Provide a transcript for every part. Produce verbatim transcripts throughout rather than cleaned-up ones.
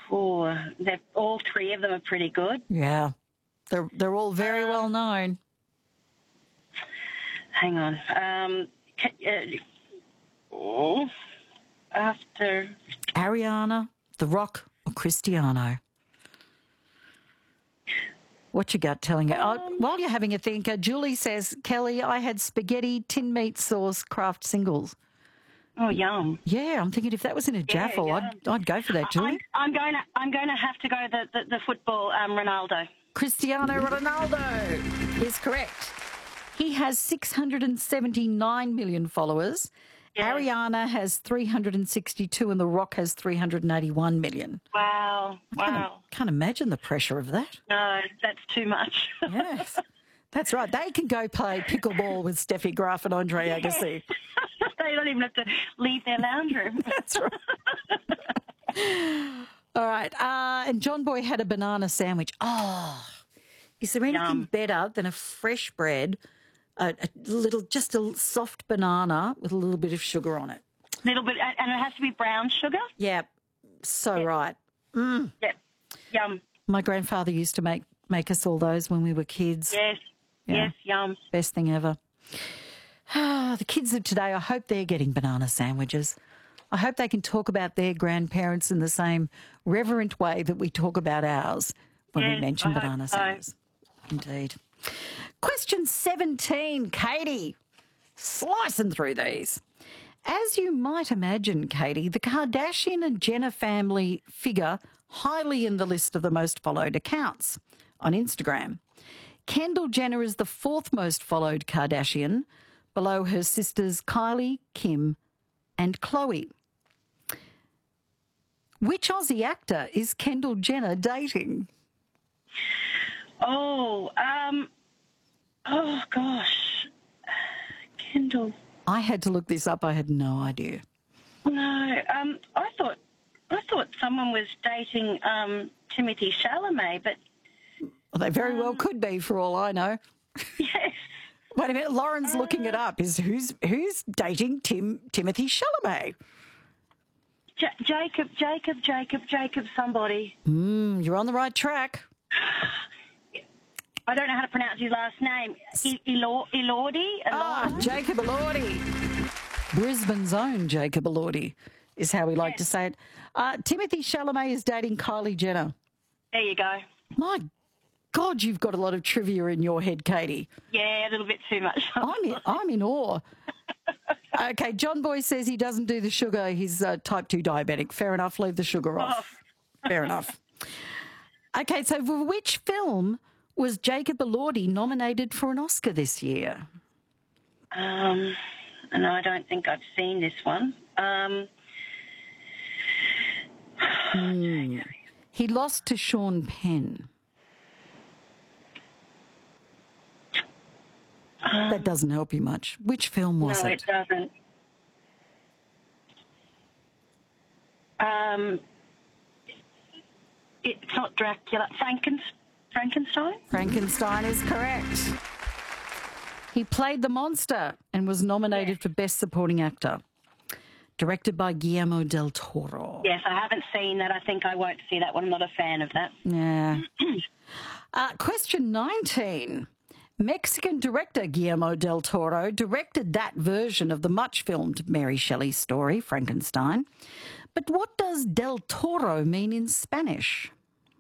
Oh, they're, all three of them are pretty good. Yeah. They're, they're all very well known. Hang on. Um, uh, oh, after... Ariana, The Rock, or Cristiano? What you got telling you? Um, oh, while you're having a think, uh, Julie says, Kelly, I had spaghetti, tin meat sauce, Kraft singles. Oh, yum! Yeah, I'm thinking if that was in a jaffle, yeah. I'd I'd go for that, Julie. I'm, I'm going to I'm going to have to go the the, the football um, Ronaldo. Cristiano Ronaldo is correct. He has six hundred seventy-nine million followers. Yeah. Ariana has three hundred sixty-two, and The Rock has three hundred eighty-one million. Wow! I can't, wow! Can't imagine the pressure of that. No, that's too much. Yes, that's right. They can go play pickleball with Steffi Graf and Andre Agassi. They don't even have to leave their lounge room. That's right. All right. Uh, and John Boy had a banana sandwich. Oh, is there anything Yum. better than a fresh bread, a, a little, just a soft banana with a little bit of sugar on it? Little bit, and it has to be brown sugar? Yeah. So yep. right. Mm. Yep. Yum. My grandfather used to make, make us all those when we were kids. Yes. Yeah. Yes, yum. Best thing ever. Ah, the kids of today, I hope they're getting banana sandwiches. I hope they can talk about their grandparents in the same reverent way that we talk about ours when yes, we mention I banana so. sandwiches. Indeed. Question seventeen, Katie. Slicing through these. As you might imagine, Katie, the Kardashian and Jenner family figure highly in the list of the most followed accounts on Instagram. Kendall Jenner is the fourth most followed Kardashian, below her sisters Kylie, Kim, and Khloe. Which Aussie actor is Kendall Jenner dating? Oh, um, oh gosh, Kendall. I had to look this up. I had no idea. No, um, I thought I thought someone was dating um, Timothy Chalamet, but well, they very um, well could be, for all I know. Yes. Wait a minute, Lauren's uh, looking it up. Is who's who's dating Tim Timothy Chalamet? J- Jacob, Jacob, Jacob, Jacob, somebody. Mm, you're on the right track. I don't know how to pronounce his last name. Elordi? Ah, Jacob Elordi. Brisbane's own Jacob Elordi is how we like yes. to say it. Uh, Timothy Chalamet is dating Kylie Jenner. There you go. My God, you've got a lot of trivia in your head, Katie. Yeah, a little bit too much. I'm in, I'm in awe. Okay, John Boy says he doesn't do the sugar. He's uh, type two diabetic. Fair enough. Leave the sugar off. Oh. Fair enough. Okay, so for which film was Jacob Elordi nominated for an Oscar this year? Um, no, I don't think I've seen this one. Um, mm. He lost to Sean Penn. Um, that doesn't help you much. Which film was no, it? No, it doesn't. Um, it's not Dracula. Franken- Frankenstein? Frankenstein is correct. He played the monster and was nominated yes. for Best Supporting Actor. Directed by Guillermo del Toro. Yes, I haven't seen that. I think I won't see that one. I'm not a fan of that. Yeah. uh, question nineteen. Mexican director Guillermo del Toro directed that version of the much-filmed Mary Shelley story, Frankenstein. But what does del Toro mean in Spanish?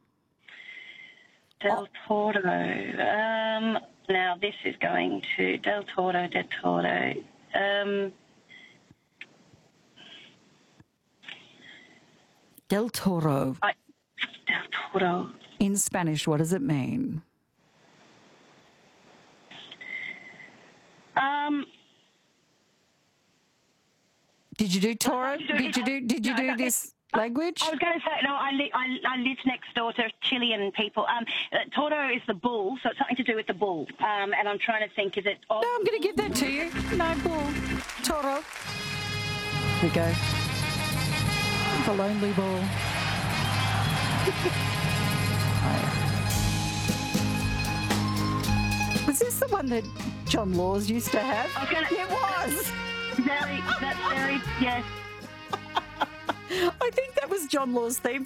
Del Toro. Um, now, this is going to del Toro, del Toro. Um, del Toro. I, del Toro. In Spanish, what does it mean? Um, did you do Toro? Did you do? Did you do this language? I was going to say no. I, li- I, I live next door to Chilean people. Um, uh, Toro is the bull, so it's something to do with the bull. Um, and I'm trying to think, is it? No, I'm going to give that to you. No bull, Toro. Here we go. The lonely bull. Was this the one that John Laws used to have? I was gonna, it was. Very, that's very, yes. I think that was John Law's theme